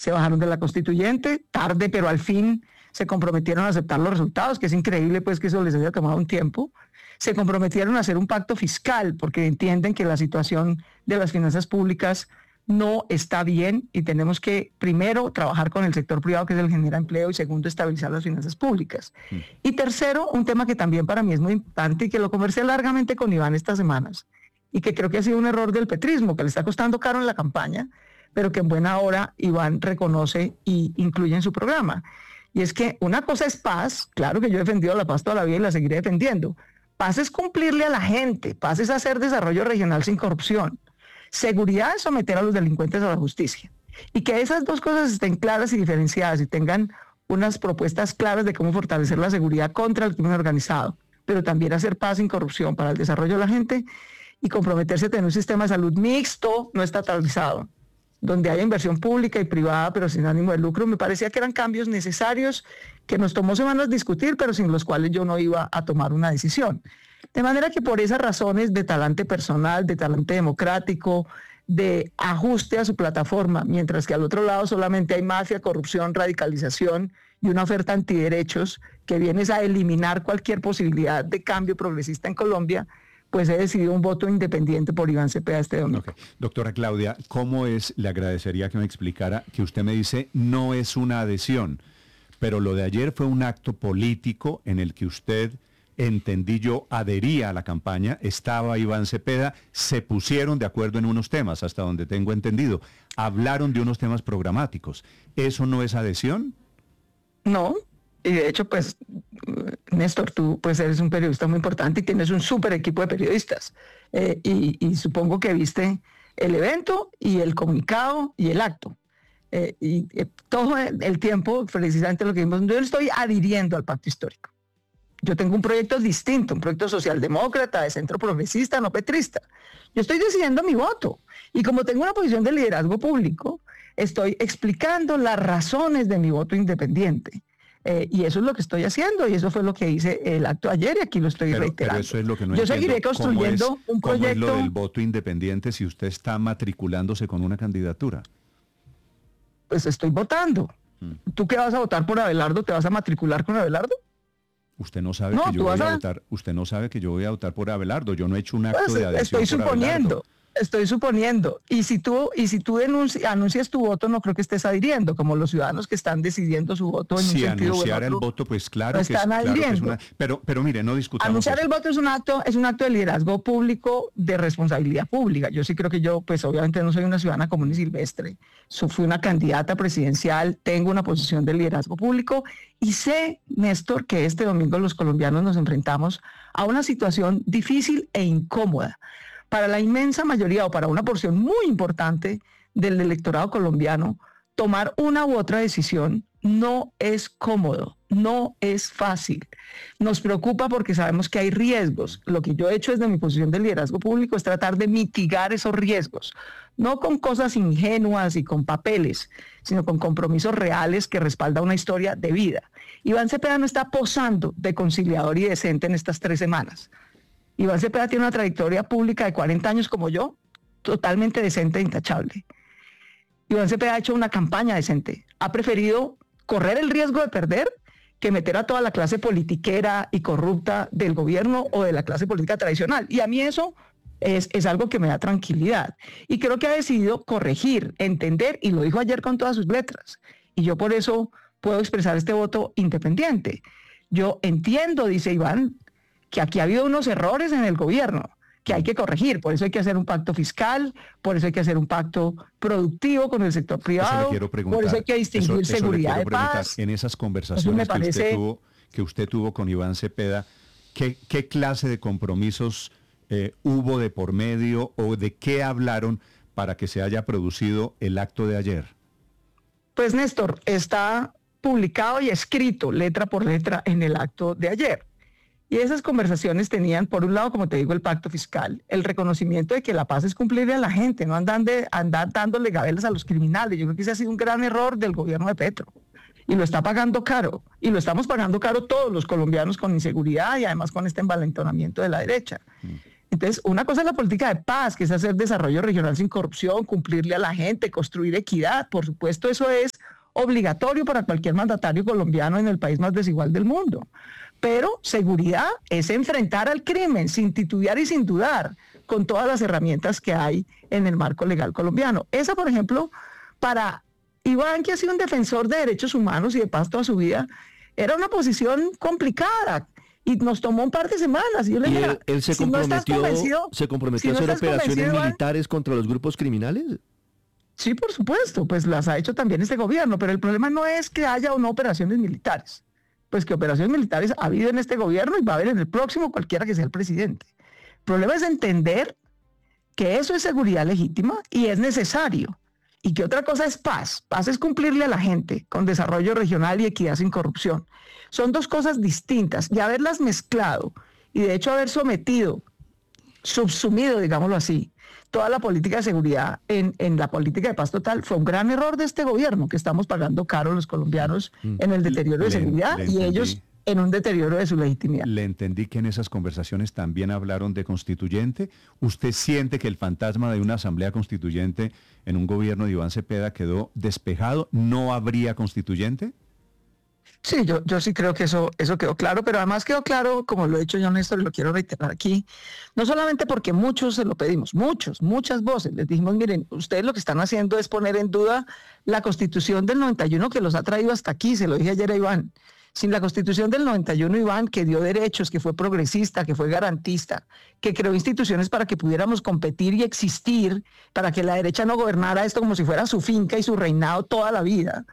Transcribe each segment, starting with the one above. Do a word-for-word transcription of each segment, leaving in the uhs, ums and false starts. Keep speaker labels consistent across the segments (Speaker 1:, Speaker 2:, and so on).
Speaker 1: se bajaron de la constituyente, tarde, pero al fin se comprometieron a aceptar los resultados, que es increíble pues que eso les haya tomado un tiempo. Se comprometieron a hacer un pacto fiscal porque entienden que la situación de las finanzas públicas no está bien y tenemos que, primero, trabajar con el sector privado, que es el que genera empleo, y segundo, estabilizar las finanzas públicas. Mm. Y tercero, un tema que también para mí es muy importante y que lo conversé largamente con Iván estas semanas y que creo que ha sido un error del petrismo, que le está costando caro en la campaña, pero que en buena hora Iván reconoce y incluye en su programa. Y es que una cosa es paz, claro que yo he defendido la paz toda la vida y la seguiré defendiendo. Paz es cumplirle a la gente, paz es hacer desarrollo regional sin corrupción. Seguridad es someter a los delincuentes a la justicia. Y que esas dos cosas estén claras y diferenciadas y tengan unas propuestas claras de cómo fortalecer la seguridad contra el crimen organizado, pero también hacer paz sin corrupción para el desarrollo de la gente y comprometerse a tener un sistema de salud mixto, no estatalizado, donde haya inversión pública y privada, pero sin ánimo de lucro. Me parecía que eran cambios necesarios que nos tomó semanas discutir, pero sin los cuales yo no iba a tomar una decisión. De manera que por esas razones de talante personal, de talante democrático, de ajuste a su plataforma, mientras que al otro lado solamente hay mafia, corrupción, radicalización y una oferta antiderechos que viene a eliminar cualquier posibilidad de cambio progresista en Colombia, pues he decidido un voto independiente por Iván Cepeda este domingo.
Speaker 2: Okay. Doctora Claudia, ¿cómo es? Le agradecería que me explicara que usted me dice no es una adhesión, pero lo de ayer fue un acto político en el que usted, entendí yo, adhería a la campaña, estaba Iván Cepeda, se pusieron de acuerdo en unos temas, hasta donde tengo entendido, hablaron de unos temas programáticos. ¿Eso no es adhesión?
Speaker 1: No. Y de hecho, pues, Néstor, tú pues eres un periodista muy importante y tienes un súper equipo de periodistas. Eh, y, y supongo que viste el evento y el comunicado y el acto. Eh, y eh, todo el tiempo, precisamente lo que vimos, yo estoy adhiriendo al pacto histórico. Yo tengo un proyecto distinto, un proyecto socialdemócrata, de centro progresista, no petrista. Yo estoy decidiendo mi voto. Y como tengo una posición de liderazgo público, estoy explicando las razones de mi voto independiente. Eh, y eso es lo que estoy haciendo, y eso fue lo que hice el acto ayer, y aquí lo estoy
Speaker 2: pero,
Speaker 1: reiterando.
Speaker 2: Pero eso es lo que no
Speaker 1: Yo
Speaker 2: entiendo.
Speaker 1: seguiré construyendo
Speaker 2: ¿Cómo es,
Speaker 1: un proyecto.
Speaker 2: ¿Cómo es lo del voto independiente si usted está matriculándose con una candidatura?
Speaker 1: Pues estoy votando. Hmm. ¿Tú qué vas a votar por Abelardo? ¿Te vas a matricular con Abelardo?
Speaker 2: Usted no sabe
Speaker 1: no,
Speaker 2: que yo voy a...
Speaker 1: a
Speaker 2: votar. Usted no sabe que yo voy a votar por Abelardo. Yo no he hecho un acto
Speaker 1: pues,
Speaker 2: de adhesión
Speaker 1: estoy
Speaker 2: por
Speaker 1: suponiendo.
Speaker 2: Abelardo.
Speaker 1: Estoy suponiendo, y si tú y si tú denunci- anuncias tu voto, no creo que estés adhiriendo, como los ciudadanos que están decidiendo su voto en
Speaker 2: si
Speaker 1: un sentido.
Speaker 2: Si anunciar el
Speaker 1: otro,
Speaker 2: voto, pues claro,
Speaker 1: no
Speaker 2: que, es,
Speaker 1: están
Speaker 2: claro que es
Speaker 1: adhiriendo.
Speaker 2: una... Pero, pero mire, no discutamos
Speaker 1: Anunciar
Speaker 2: eso.
Speaker 1: el voto es un acto, es un acto de liderazgo público, de responsabilidad pública. Yo sí creo que yo, pues obviamente no soy una ciudadana común y silvestre. So, fui una candidata presidencial, tengo una posición de liderazgo público y sé, Néstor, que este domingo los colombianos nos enfrentamos a una situación difícil e incómoda. Para la inmensa mayoría o para una porción muy importante del electorado colombiano, tomar una u otra decisión no es cómodo, no es fácil. Nos preocupa porque sabemos que hay riesgos. Lo que yo he hecho desde mi posición de liderazgo público es tratar de mitigar esos riesgos, no con cosas ingenuas y con papeles, sino con compromisos reales que respaldan una historia de vida. Iván Cepeda no está posando de conciliador y decente en estas tres semanas. Iván Cepeda tiene una trayectoria pública de cuarenta años como yo, totalmente decente e intachable. Iván Cepeda ha hecho una campaña decente. Ha preferido correr el riesgo de perder que meter a toda la clase politiquera y corrupta del gobierno o de la clase política tradicional. Y a mí eso es, es algo que me da tranquilidad. Y creo que ha decidido corregir, entender, y lo dijo ayer con todas sus letras. Y yo por eso puedo expresar este voto independiente. Yo entiendo, dice Iván, que aquí ha habido unos errores en el gobierno que hay que corregir. Por eso hay que hacer un pacto fiscal, por eso hay que hacer un pacto productivo con el sector privado, por eso hay que distinguir
Speaker 2: eso, eso
Speaker 1: seguridad de paz.
Speaker 2: En esas conversaciones
Speaker 1: parece...
Speaker 2: que, usted tuvo, que usted tuvo con Iván Cepeda, ¿qué, qué clase de compromisos eh, hubo de por medio o de qué hablaron para que se haya producido el acto de ayer?
Speaker 1: Pues Néstor, está publicado y escrito letra por letra en el acto de ayer. Y esas conversaciones tenían, por un lado, como te digo, el pacto fiscal, el reconocimiento de que la paz es cumplirle a la gente, no andan de, andar dándole gabelas a los criminales. Yo creo que ese ha sido un gran error del gobierno de Petro. Y lo está pagando caro. Y lo estamos pagando caro todos los colombianos con inseguridad y además con este envalentonamiento de la derecha. Mm. Entonces, una cosa es la política de paz, que es hacer desarrollo regional sin corrupción, cumplirle a la gente, construir equidad. Por supuesto, eso es obligatorio para cualquier mandatario colombiano en el país más desigual del mundo. Pero seguridad es enfrentar al crimen sin titubear y sin dudar, con todas las herramientas que hay en el marco legal colombiano. Esa, por ejemplo, para Iván, que ha sido un defensor de derechos humanos y de paz toda su vida, era una posición complicada. Y nos tomó un par de semanas. Y yo le
Speaker 3: ¿Y
Speaker 1: dije,
Speaker 3: él, él se
Speaker 1: si
Speaker 3: comprometió,
Speaker 1: no
Speaker 3: se comprometió
Speaker 1: si no
Speaker 3: a hacer
Speaker 1: estás
Speaker 3: operaciones
Speaker 1: convencido,
Speaker 3: militares contra los grupos criminales?
Speaker 1: Sí, por supuesto, pues las ha hecho también este gobierno, pero el problema no es que haya o no operaciones militares, pues que operaciones militares ha habido en este gobierno y va a haber en el próximo, cualquiera que sea el presidente. El problema es entender que eso es seguridad legítima y es necesario, y que otra cosa es paz. Paz es cumplirle a la gente con desarrollo regional y equidad sin corrupción. Son dos cosas distintas, y haberlas mezclado, y de hecho haber sometido, subsumido, digámoslo así, toda la política de seguridad en, en la política de paz total, fue un gran error de este gobierno, que estamos pagando caro los colombianos mm. en el deterioro de le, seguridad le y ellos en un deterioro de su legitimidad.
Speaker 2: Le entendí que en esas conversaciones también hablaron de constituyente. ¿Usted siente que el fantasma de una asamblea constituyente en un gobierno de Iván Cepeda quedó despejado? ¿No habría constituyente?
Speaker 1: Sí, yo, yo sí creo que eso, eso quedó claro, pero además quedó claro, como lo he dicho yo, Néstor, y lo quiero reiterar aquí, no solamente porque muchos se lo pedimos, muchos, muchas voces, les dijimos, miren, ustedes lo que están haciendo es poner en duda la Constitución del noventa y uno que los ha traído hasta aquí, se lo dije ayer a Iván. Sin la Constitución del noventa y uno, Iván, que dio derechos, que fue progresista, que fue garantista, que creó instituciones para que pudiéramos competir y existir, para que la derecha no gobernara esto como si fuera su finca y su reinado toda la vida.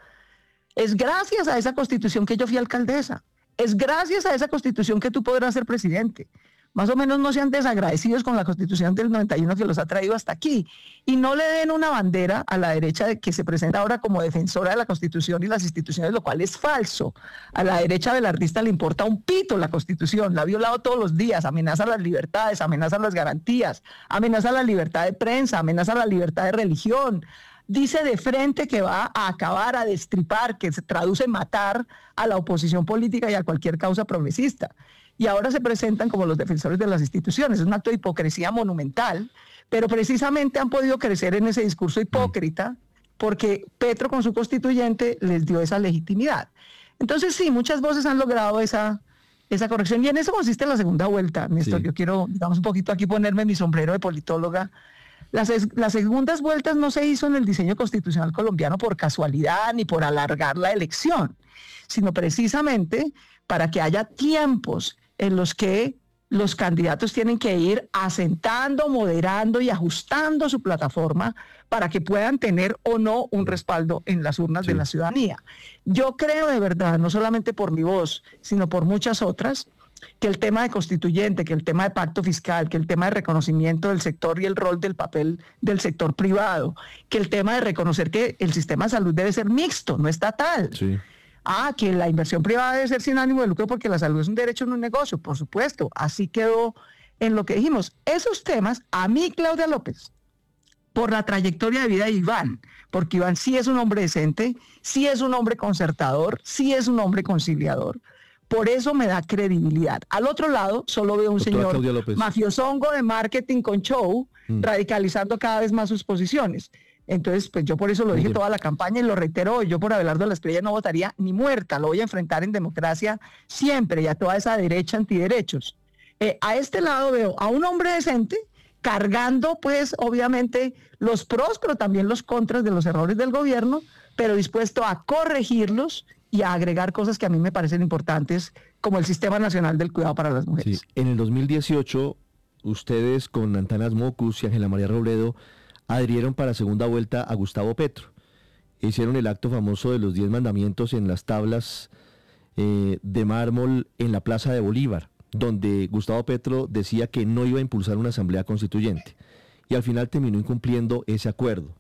Speaker 1: Es gracias a esa Constitución que yo fui alcaldesa. Es gracias a esa Constitución que tú podrás ser presidente. Más o menos no sean desagradecidos con la Constitución del noventa y uno que los ha traído hasta aquí. Y no le den una bandera a la derecha de que se presenta ahora como defensora de la Constitución y las instituciones, lo cual es falso. A la derecha velardista le importa un pito la Constitución. La ha violado todos los días. Amenaza las libertades, amenaza las garantías, amenaza la libertad de prensa, amenaza la libertad de religión. Dice de frente que va a acabar, a destripar, que se traduce en matar a la oposición política y a cualquier causa progresista. Y ahora se presentan como los defensores de las instituciones. Es un acto de hipocresía monumental, pero precisamente han podido crecer en ese discurso hipócrita porque Petro con su constituyente les dio esa legitimidad. Entonces sí, muchas voces han logrado esa, esa corrección y en eso consiste la segunda vuelta, Néstor. Sí. Yo quiero, digamos, un poquito aquí ponerme mi sombrero de politóloga. Las, las segundas vueltas no se hizo en el diseño constitucional colombiano por casualidad ni por alargar la elección, sino precisamente para que haya tiempos en los que los candidatos tienen que ir asentando, moderando y ajustando su plataforma para que puedan tener o no un respaldo en las urnas sí. de la ciudadanía. Yo creo de verdad, no solamente por mi voz, sino por muchas otras, que el tema de constituyente, que el tema de pacto fiscal, que el tema de reconocimiento del sector y el rol del papel del sector privado, que el tema de reconocer que el sistema de salud debe ser mixto, no estatal. Sí. Ah, que la inversión privada debe ser sin ánimo de lucro porque la salud es un derecho, no un negocio, por supuesto. Así quedó en lo que dijimos. Esos temas, a mí, Claudia López, por la trayectoria de vida de Iván, porque Iván sí es un hombre decente, sí es un hombre concertador, sí es un hombre conciliador. Por eso me da credibilidad. Al otro lado, solo veo un Doctora señor mafiosongo de marketing con show, mm. radicalizando cada vez más sus posiciones. Entonces, pues yo por eso lo dije toda la campaña y lo reitero hoy. Yo por Abelardo La Espriella no votaría ni muerta. Lo voy a enfrentar en democracia siempre y a toda esa derecha antiderechos. Eh, a este lado veo a un hombre decente cargando, pues, obviamente, los pros, pero también los contras de los errores del gobierno, pero dispuesto a corregirlos y a agregar cosas que a mí me parecen importantes, como el Sistema Nacional del Cuidado para las Mujeres.
Speaker 3: Sí. En el dos mil dieciocho, ustedes con Antanas Mocus y Ángela María Robledo adhirieron para segunda vuelta a Gustavo Petro. Hicieron el acto famoso de los diez mandamientos en las tablas eh, de mármol en la Plaza de Bolívar, donde Gustavo Petro decía que no iba a impulsar una asamblea constituyente. Y al final terminó incumpliendo ese acuerdo.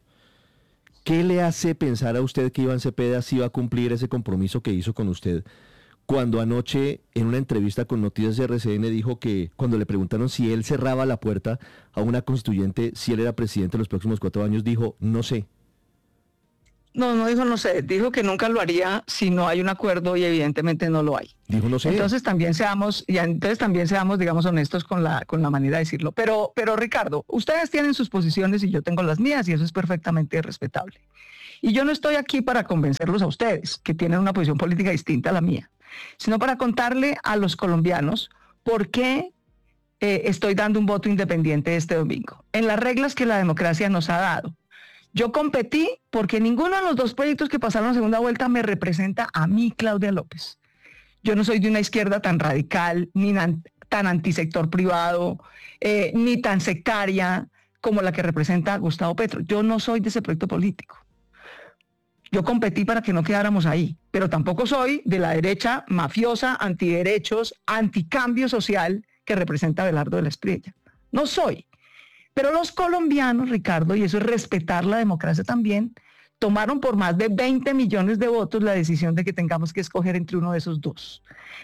Speaker 3: ¿Qué le hace pensar a usted que Iván Cepeda sí va a cumplir ese compromiso que hizo con usted? Cuando anoche, en una entrevista con Noticias R C N, dijo que cuando le preguntaron si él cerraba la puerta a una constituyente, si él era presidente los próximos cuatro años, dijo, no sé.
Speaker 1: No, no dijo no sé, dijo que nunca lo haría si no hay un acuerdo y evidentemente no lo hay.
Speaker 3: Dijo no sé.
Speaker 1: Entonces también seamos, y entonces también seamos, digamos, honestos con la, con la manera de decirlo. Pero, pero Ricardo, ustedes tienen sus posiciones y yo tengo las mías y eso es perfectamente respetable. Y yo no estoy aquí para convencerlos a ustedes, que tienen una posición política distinta a la mía, sino para contarle a los colombianos por qué eh, estoy dando un voto independiente este domingo, en las reglas que la democracia nos ha dado. Yo competí porque ninguno de los dos proyectos que pasaron a segunda vuelta me representa a mí, Claudia López. Yo no soy de una izquierda tan radical, ni tan antisector privado, eh, ni tan sectaria como la que representa a Gustavo Petro. Yo no soy de ese proyecto político. Yo competí para que no quedáramos ahí, pero tampoco soy de la derecha mafiosa, antiderechos, anticambio social que representa Abelardo de la Espriella. No soy. Pero los colombianos, Ricardo, y eso es respetar la democracia también, tomaron por más de veinte millones de votos la decisión de que tengamos que escoger entre uno de esos dos.